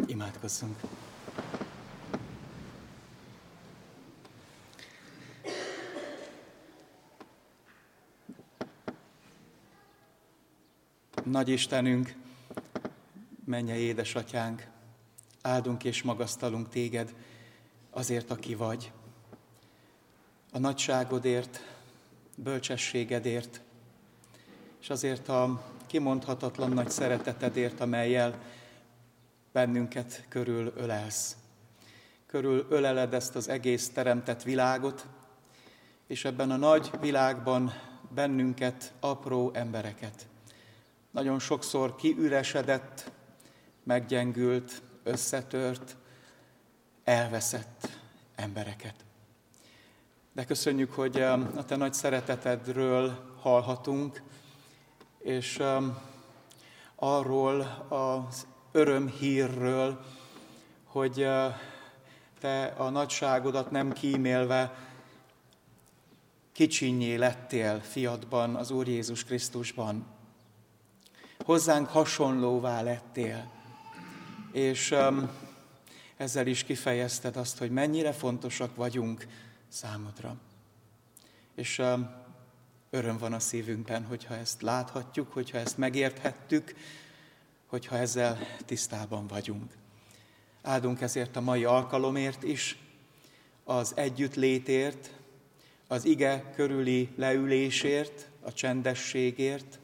Imádkozzunk! Nagy Istenünk, mennyei édesatyánk, áldunk és magasztalunk téged azért, aki vagy. A nagyságodért, bölcsességedért, és azért a kimondhatatlan nagy szeretetedért, amellyel bennünket körül ölelsz. Körül öleled ezt az egész teremtett világot, és ebben a nagy világban bennünket, apró embereket. Nagyon sokszor kiüresedett, meggyengült, összetört, elveszett embereket. De köszönjük, hogy a te nagy szeretetedről hallhatunk, és arról az örömhírről, hogy te a nagyságodat nem kímélve kicsinnyé lettél fiadban, az Úr Jézus Krisztusban. Hozzánk hasonlóvá lettél, és ezzel is kifejezted azt, hogy mennyire fontosak vagyunk számodra. És öröm van a szívünkben, hogyha ezt láthatjuk, hogyha ezt megérthettük, hogyha ezzel tisztában vagyunk. Áldunk ezért a mai alkalomért is, az együttlétért, az ige körüli leülésért, a csendességért,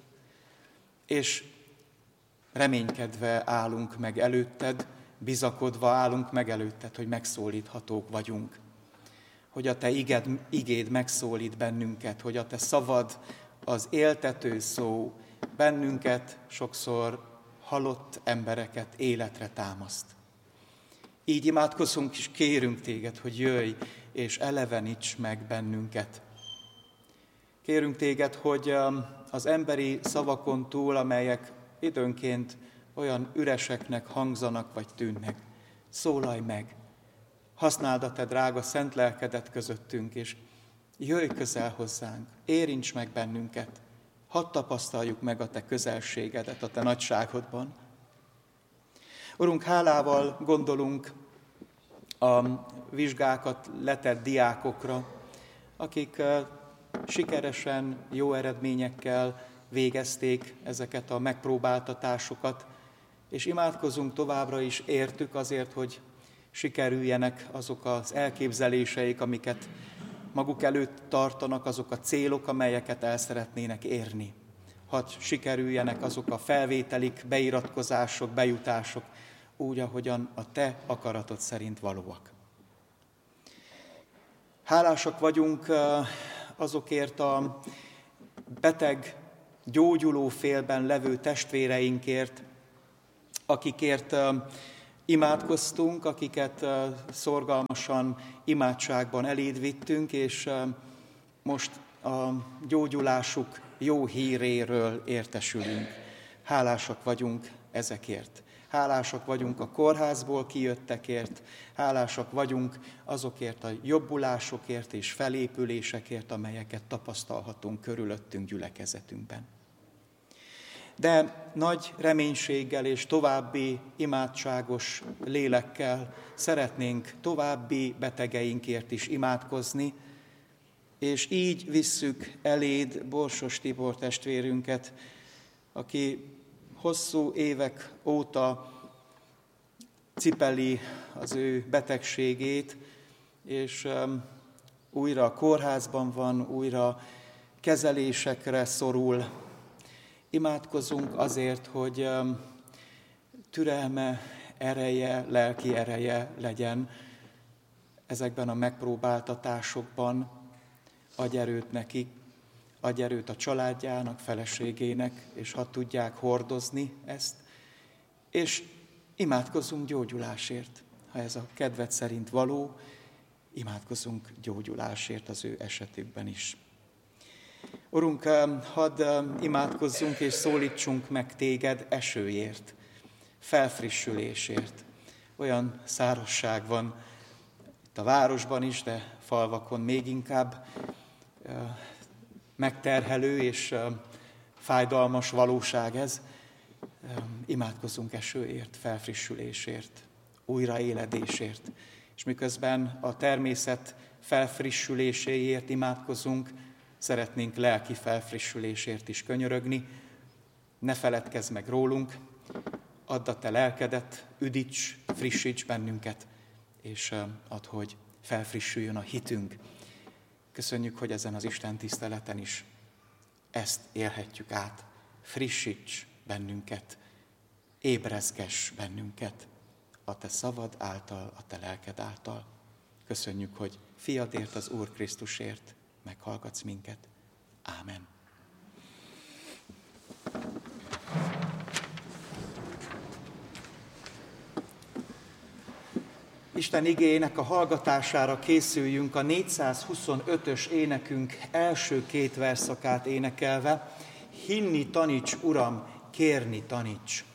és reménykedve állunk meg előtted, bizakodva állunk meg előtted, hogy megszólíthatók vagyunk. Hogy a te igéd megszólít bennünket, hogy a te szavad, az éltető szó bennünket, sokszor halott embereket életre támaszt. Így imádkozunk és kérünk téged, hogy jöjj és eleveníts meg bennünket. Kérünk téged, hogy az emberi szavakon túl, amelyek időnként olyan üreseknek hangzanak vagy tűnnek, szólalj meg, használd a te drága szent lelkedet közöttünk, és jöjj közel hozzánk, érints meg bennünket, hadd tapasztaljuk meg a te közelségedet a te nagyságodban. Urunk, hálával gondolunk a vizsgákat letett diákokra, akik sikeresen, jó eredményekkel végezték ezeket a megpróbáltatásokat, és imádkozunk továbbra is értük azért, hogy sikerüljenek azok az elképzeléseik, amiket maguk előtt tartanak, azok a célok, amelyeket el szeretnének érni. Hadd sikerüljenek azok a felvételik, beiratkozások, bejutások, úgy, ahogyan a te akaratod szerint valóak. Hálásak vagyunk azokért a beteg, gyógyuló félben levő testvéreinkért, akikért imádkoztunk, akiket szorgalmasan imádságban eléd vittünk, és most a gyógyulásuk jó híréről értesülünk. Hálásak vagyunk ezekért. Hálásak vagyunk a kórházból kijöttekért, hálásak vagyunk azokért a jobbulásokért és felépülésekért, amelyeket tapasztalhatunk körülöttünk gyülekezetünkben. De nagy reménységgel és további imádságos lélekkel szeretnénk további betegeinkért is imádkozni, és így visszük eléd Borsos Tibor testvérünket, aki hosszú évek óta cipeli az ő betegségét, és újra a kórházban van, újra kezelésekre szorul. Imádkozunk azért, hogy türelme, ereje, lelki ereje legyen ezekben a megpróbáltatásokban. Adj erőt neki, adj erőt a családjának, feleségének, és ha tudják hordozni ezt, és imádkozzunk gyógyulásért. Ha ez a kedved szerint való, imádkozzunk gyógyulásért az ő esetükben is. Urunk, hadd imádkozzunk és szólítsunk meg téged esőért, felfrissülésért. Olyan szárazság van itt a városban is, de falvakon még inkább megterhelő és fájdalmas valóság ez. Imádkozzunk esőért, felfrissülésért. újraéledésért. És miközben a természet felfrissüléséért imádkozunk, szeretnénk lelki felfrissülésért is könyörögni. Ne feledkezz meg rólunk, add a te lelkedet, üdíts, frissíts bennünket, és add, hogy felfrissüljön a hitünk. Köszönjük, hogy ezen az Isten tiszteleten is ezt élhetjük át. Frissíts bennünket, ébrezgess bennünket a te szavad által, a te lelked által. Köszönjük, hogy fiadért, az Úr Krisztusért meghallgatsz minket. Ámen. Isten igéjének a hallgatására készüljünk a 425-ös énekünk első 2 verszakát énekelve. Hinni taníts, Uram, kérni taníts.